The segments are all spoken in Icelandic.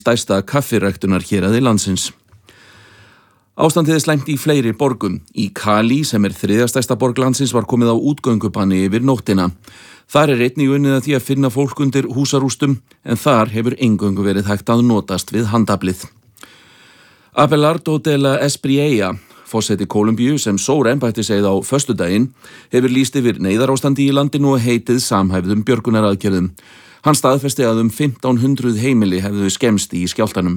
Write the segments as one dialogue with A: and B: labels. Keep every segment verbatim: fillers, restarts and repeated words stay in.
A: stærsta kaffiræktunarhéraði landsins. Ástandið er slæmt í fleiri borgum. Í Cali, sem er þriðja stærsta borg landsins, var komið á útgöngubanni yfir nóttina. Þar er einnig unnið að því að finna fólk undir húsarústum, en þar hefur eingöngu verið hægt að notast við handaflið. Abelardo de la Espriella, forseti Kólumbíu sem sór embættiseið á föstudaginn, hefur lýst yfir neyðarástandi í landinu og heitið samhæfðum björgunaraðgerðum. Hann staðfesti að um fimmtán hundruð heimili hefðu skemmst í skjálftanum.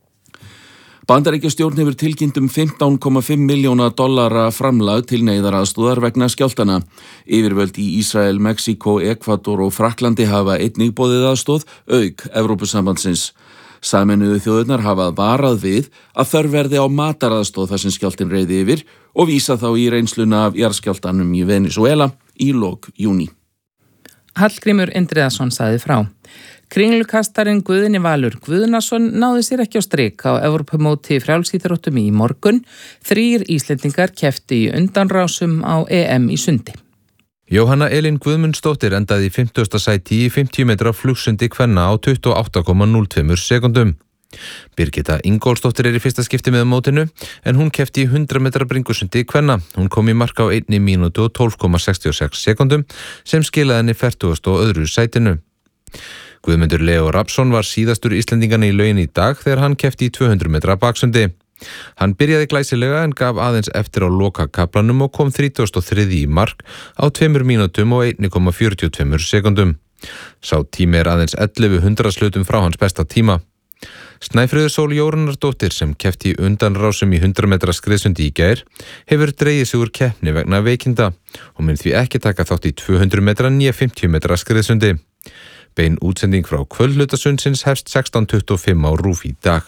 A: Bandaríkjastjórn hefur tilkynnt um fimmtán komma fimm milljóna dollara framlag til neyðaraðstoðar vegna skjálftana. Yfirvöld í Ísrael, Mexíkó, Ekvador og Frakklandi hafa einnig boðið aðstoð, auk Evrópusambandsins. Sameinuðu þjóðirnar hafa varað við að þörf verði á mataraðstoð þar sem skjálftinn reiði yfir og vísa þá í reynsluna af jarðskjálftanum í Venesúela í lok júní.
B: Hallgrímur Indriðason sagði frá. Kringlukastarinn Guðni Valur Guðnason náði sér ekki á strik á Evrópumóti frjálsíþróttum í morgun. Þrír Íslendingar kepptu í undanrásum á E M í sundi.
C: Jóhanna Elín Guðmundsdóttir endaði í fimmtugasta sæti í fimmtíu metra flugsundi kvenna á tuttugu og átta komma núll tvö sekúndum. Birgitta Ingólfsdóttir er í fyrsta skipti með mótinu en hún keppti í hundrað metra bringusundi kvenna. Hún kom í mark á einni mínútu og tólf komma sextíu og sex sekúndum sem skilaði henni fertugasta og öðru sætinu. Guðmundur Leó Rapsson var síðastur Íslendinganna í laugin í dag þegar hann keppti í tvö hundruð metra baksundi. Hann byrjaði glæsilega en gaf aðeins eftir á lokakaflanum og kom þrítugasta og þriðja í mark á tveimur mínútum og einni komma fjörutíu og tvö sekúndum. Sá tími er aðeins ellefu hundraðshlutum frá hans besta tíma. Snæfríður Sól Jórunardóttir sem keppti í undanrásum í hundrað metra skriðsundi í gær hefur dregið sig úr keppni vegna veikinda og mun því ekki taka þátt í tvö hundruð metra né fimmtíu metra skriðsundi. Bein útsending frá kvöldhlutasundsins hefst sextán tuttugu og fimm á RÚV í dag.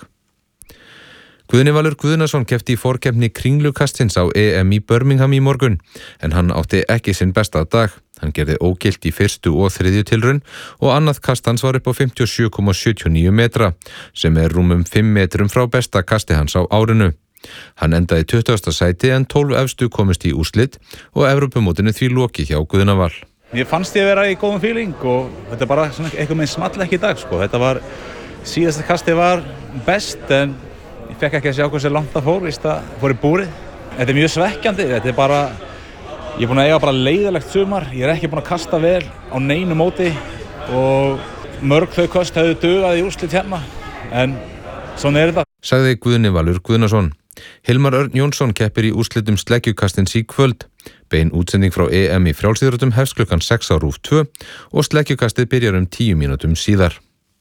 C: Guðni Valur Guðnason keppti í forkeppni Kringlukastsins á E M í Birmingham í morgun, en hann átti ekki sinn besta dag. Hann gerði ógilt í fyrstu og þriðju tilraun og annað kast hans var upp á fimmtíu og sjö komma sjötíu og níu metra, sem er rúmum fimm metrum frá besta kasti hans á árinu. Hann endaði í tuttugasta sæti en tólf efstu komist í úrslit og Evrópumótinu því lokið hjá Guðna Val.
D: Mér fannst ég vera í góðum feeling og þetta bara svona eitthvað með small ekki í dag sko. Þetta var, síðasta kasti var best en ég fekk ekki að sjá hversu langt það fór, víst að fór í búrið. Þetta er mjög svekkjandi, þetta er bara, ég er búin að eiga bara leiðilegt sumar, ég er ekki búin að kasta vel á neinu móti og mörg þau köst hefðu dugað í úrslit hérna, en svona er þetta.
C: Sagði Guðni Valur Guðnason. Hilmar Örn Jónsson keppir í úrslitum sleggjukastins í kvöld. Bein útsending frá E M í frjálsíþróttum hefst klukkan sex á RÚV tvö og sleggjukastið byrjar um tíu mínútum síðar.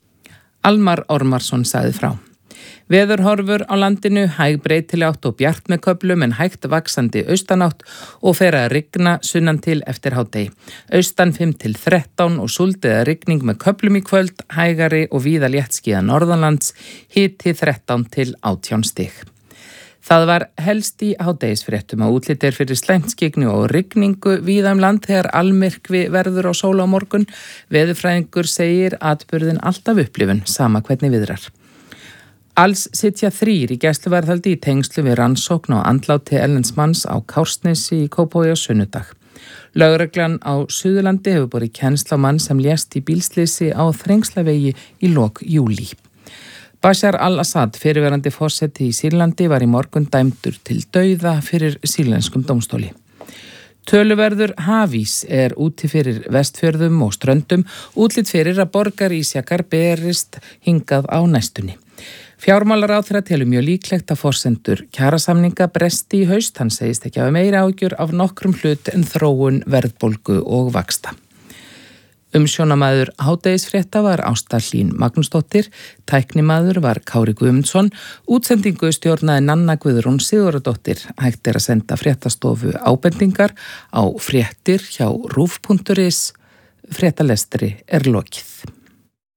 B: Almar Ormarsson sagði frá. Veðurhorfur á landinu, hæg breytileg átt og bjart með köflum en hægt vaxandi austanátt og fer að rigna sunnan til eftir hádegi. Austan fimm til þrettán og súld eða rigning með köflum í kvöld, hægari og víða léttskýjað norðanlands, hiti þrettán til átján stig. Það var helst í hádegisfréttum að útlit er fyrir slæmtskygni og rigningu víða um land þegar almyrkvi verður á sól á morgun. Veðurfræðingur segir atburðin alltaf upplifun, sama hvernig viðrar. Alls sitja þrír í gæsluvarðhaldi í tengslu við rannsókn og andláti erlends manns á Kársnesi í Kópavogi á sunnudag. Lögreglan á Suðurlandi hefur borið kennsl á mann sem lést í bílslysi á Þrengslavegi í lok júlí. Bashar al-Assad, fyrirverandi forseti í Sýrlandi, var í morgun dæmdur til dauða fyrir sýrlenskum dómstóli. Töluverður hafís er úti fyrir Vestfjörðum og Ströndum, útlit fyrir að borgarísjakar berist hingað á næstunni. Fjármálaráðherra telur mjög líklegt að forsendur kjarasamninga bresti í haust. Hann segist ekki hafa meira áhyggjur af nokkrum hlut en þróun verðbólgu og vaxta. Umsjónamaður hádegisfrétta var Ásta Hlín Magnúsdóttir, tæknimaður var Kári Guðmundsson, útsendingu stjórnaði Nanna Guðrún Sigurðardóttir. Hægt er að senda fréttastofu ábendingar á fréttir hjá rúv punktur is. Fréttalestri er lokið.